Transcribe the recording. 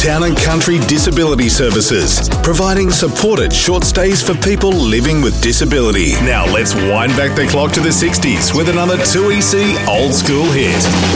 Town and Country Disability Services, providing supported short stays for people living with disability. Now let's wind back the clock to the 60s with another 2EC old school hit.